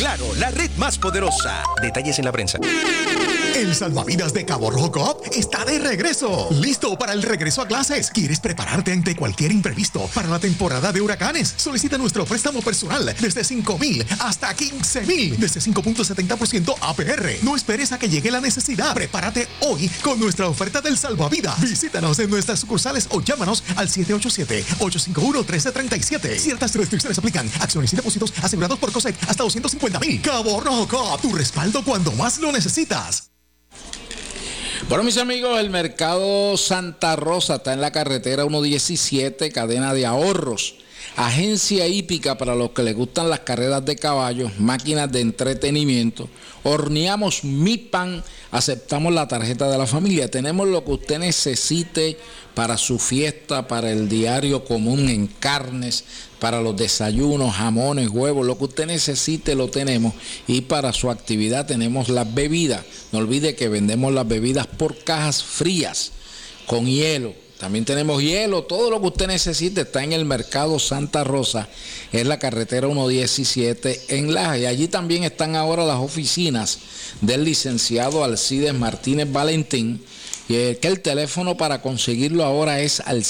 Claro, la red más poderosa. Detalles en la prensa. El salvavidas de Cabo Rojo Coop está de regreso. Listo para el regreso a clases. ¿Quieres prepararte ante cualquier imprevisto para la temporada de huracanes? Solicita nuestro préstamo personal desde $5,000 hasta $15,000 desde 5.70% APR. No esperes a que llegue la necesidad. Prepárate hoy con nuestra oferta del salvavidas. Visítanos en nuestras sucursales o llámanos al 787-851-1337. Ciertas restricciones aplican. Acciones y depósitos asegurados por COSEC hasta $250,000. Cabo Rojo Coop, tu respaldo cuando más lo necesitas. Bueno, mis amigos, el Mercado Santa Rosa está en la carretera 117, cadena de ahorros. Agencia hípica para los que les gustan las carreras de caballos, máquinas de entretenimiento. Horneamos mi pan, aceptamos la tarjeta de la familia. Tenemos lo que usted necesite para su fiesta, para el diario común en carnes, para los desayunos, jamones, huevos, lo que usted necesite lo tenemos. Y para su actividad tenemos las bebidas. No olvide que vendemos las bebidas por cajas frías, con hielo. También tenemos hielo, todo lo que usted necesite está en el Mercado Santa Rosa, en la carretera 117 en Laja. Y allí también están ahora las oficinas del licenciado Alcides Martínez Valentín, que el teléfono para conseguirlo ahora es al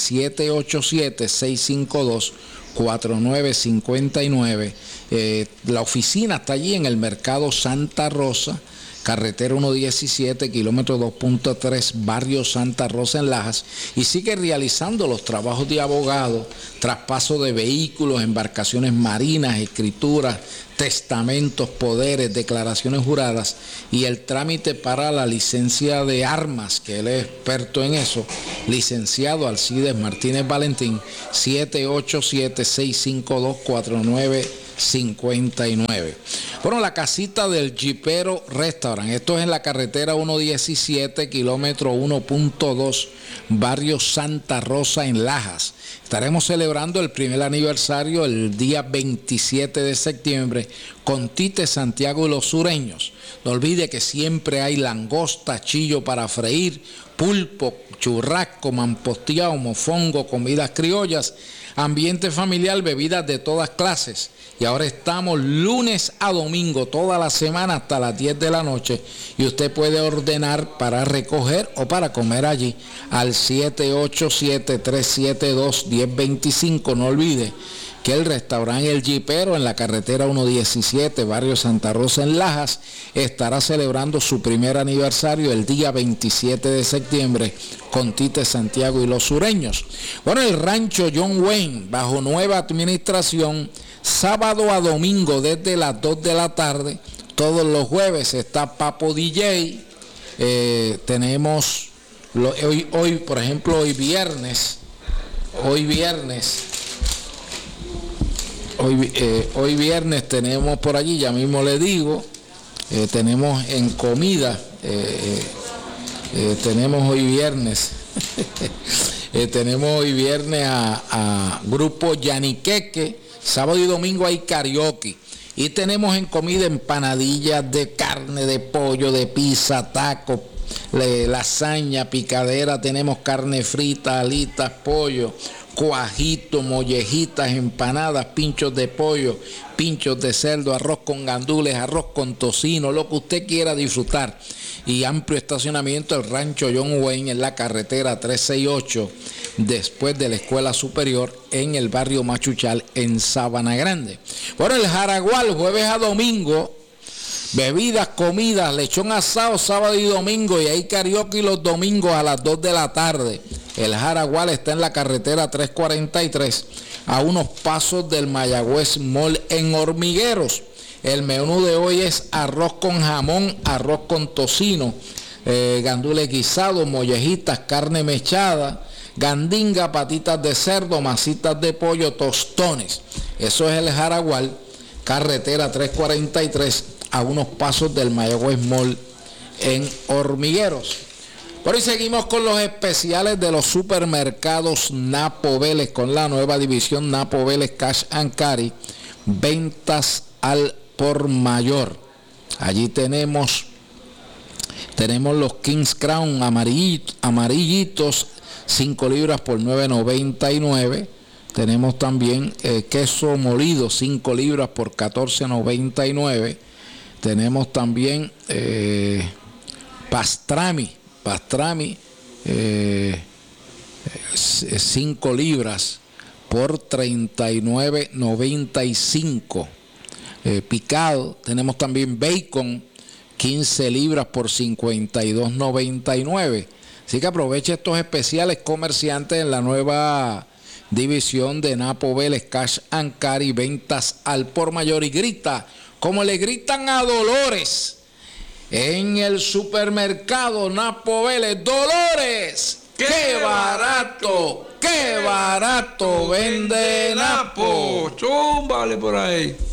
787-652-4959. La oficina está allí en el Mercado Santa Rosa, carretera 117, kilómetro 2.3, barrio Santa Rosa en Lajas, y sigue realizando los trabajos de abogado, traspaso de vehículos, embarcaciones marinas, escrituras, testamentos, poderes, declaraciones juradas y el trámite para la licencia de armas, que él es experto en eso. Licenciado Alcides Martínez Valentín, 787-652-4959. Bueno, la casita del Jipero Restaurant. Esto es en la carretera 117, kilómetro 1.2, barrio Santa Rosa en Lajas. Estaremos celebrando el primer aniversario el día 27 de septiembre con Tite Santiago y los Sureños. No olvide que siempre hay langosta, chillo para freír, pulpo, churrasco, mamposteado, mofongo, comidas criollas, ambiente familiar, bebidas de todas clases. Y ahora estamos lunes a domingo, toda la semana hasta las 10 de la noche. Y usted puede ordenar para recoger o para comer allí al 787-372-1025. No olvide que el restaurante El Jipero en la carretera 117, barrio Santa Rosa en Lajas, estará celebrando su primer aniversario el día 27 de septiembre con Tite Santiago y los Sureños. Bueno, el rancho John Wayne, bajo nueva administración, sábado a domingo desde las 2 de la tarde, todos los jueves está Papo DJ. Tenemos hoy, por ejemplo, hoy viernes tenemos por allí, ya mismo le digo, tenemos en comida, tenemos hoy viernes a Grupo Yaniqueque. Sábado y domingo hay karaoke. Y tenemos en comida empanadillas de carne, de pollo, de pizza, tacos, lasaña, picadera. Tenemos carne frita, alitas, pollo, cuajito, mollejitas, empanadas, pinchos de pollo, pinchos de cerdo, arroz con gandules, arroz con tocino, lo que usted quiera disfrutar. Y amplio estacionamiento el rancho John Wayne en la carretera 368, después de la escuela superior en el barrio Machuchal en Sabana Grande. Bueno, el Jaragual, jueves a domingo, bebidas, comidas, lechón asado sábado y domingo, y hay karaoke los domingos a las 2 de la tarde. El Jaragual está en la carretera 343, a unos pasos del Mayagüez Mall en Hormigueros. El menú de hoy es arroz con jamón, arroz con tocino, gandules guisados, mollejitas, carne mechada, gandinga, patitas de cerdo, masitas de pollo, tostones. Eso es el Jaragual, carretera 343, a unos pasos del Mayagüez Mall en Hormigueros. Por hoy seguimos con los especiales de los supermercados Napo Vélez, con la nueva división Napo Vélez Cash and Carry, ventas al por mayor. Allí tenemos los Kings Crown amarillitos, 5 libras por $9.99. Tenemos también queso molido, 5 libras por $14.99. Tenemos también pastrami, 5 libras por $39.95. Picado. Tenemos también bacon, 15 libras por $52.99. Así que aproveche estos especiales, comerciantes, en la nueva división de Napo Vélez Cash and Carry, ventas al por mayor, y grita como le gritan a Dolores en el supermercado Napo Vélez: Dolores, ¡qué barato! ¡Qué barato vende Napo! ¡Chúmbale por ahí!